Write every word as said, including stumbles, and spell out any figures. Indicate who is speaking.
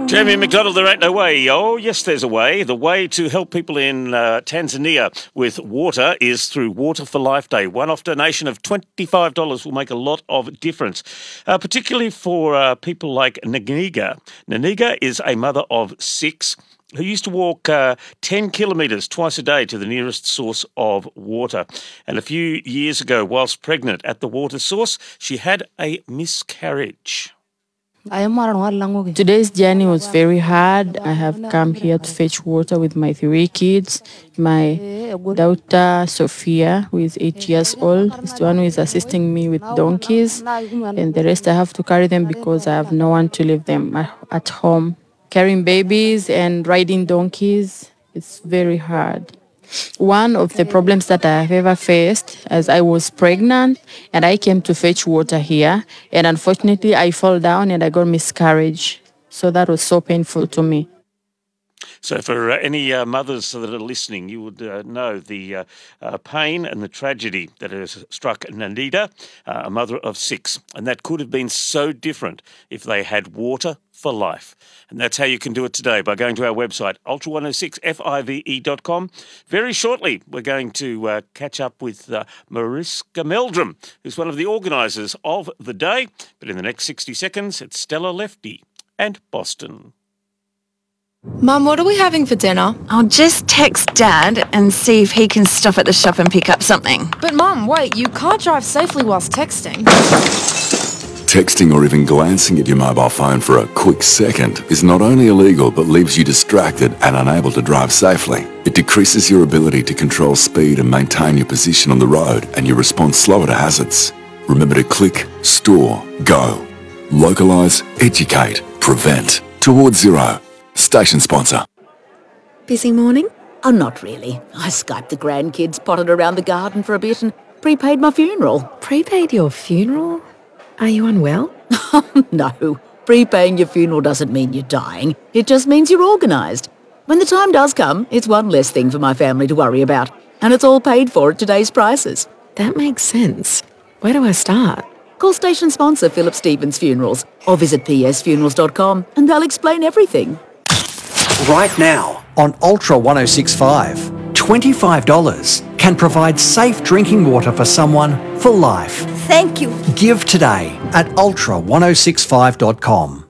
Speaker 1: Jamie McDonald, there ain't no way. Oh, yes, there's a way. The way to help people in uh, Tanzania with water is through Water for Life Day. One-off donation of twenty-five dollars will make a lot of difference, uh, particularly for uh, people like Naniga. Naniga is a mother of six who used to walk uh, ten kilometres twice a day to the nearest source of water. And a few years ago, whilst pregnant at the water source, she had a miscarriage.
Speaker 2: Today's journey was very hard. I have come here to fetch water with my three kids. My daughter, Sophia, who is eight years old, is the one who is assisting me with donkeys. And the rest I have to carry them because I have no one to leave them at home. Carrying babies and riding donkeys, it's very hard. One of the problems that I have ever faced as I was pregnant and I came to fetch water here, and unfortunately I fell down and I got miscarriage. So that was so painful to me.
Speaker 1: So for uh, any uh, mothers that are listening, you would uh, know the uh, uh, pain and the tragedy that has struck Nandita, uh, a mother of six. And that could have been so different if they had water for life. And that's how you can do it today, by going to our website, ultra one oh six five e dot com. Very shortly, we're going to uh, catch up with uh, Mariska Meldrum, who's one of the organisers of the day. But in the next sixty seconds, it's Stella Lefty and Boston.
Speaker 3: Mum, what are we having for dinner?
Speaker 4: I'll just text Dad and see if he can stop at the shop and pick up something.
Speaker 3: But Mum, wait, you can't drive safely whilst texting.
Speaker 5: Texting or even glancing at your mobile phone for a quick second is not only illegal but leaves you distracted and unable to drive safely. It decreases your ability to control speed and maintain your position on the road, and you respond slower to hazards. Remember to click, store, go. Localise, educate, prevent. Towards zero. Station sponsor.
Speaker 4: Busy morning?
Speaker 6: Oh, not really. I Skyped the grandkids, potted around the garden for a bit and prepaid my funeral.
Speaker 4: Prepaid your funeral? Are you unwell?
Speaker 6: No. Prepaying your funeral doesn't mean you're dying. It just means you're organised. When the time does come, it's one less thing for my family to worry about. And it's all paid for at today's prices.
Speaker 4: That makes sense. Where do I start?
Speaker 6: Call station sponsor Philip Stevens Funerals or visit p s funerals dot com and they'll explain everything.
Speaker 7: Right now on Ultra one oh six point five, twenty-five dollars can provide safe drinking water for someone for life.
Speaker 8: Thank you.
Speaker 7: Give today at ultra one oh six five dot com.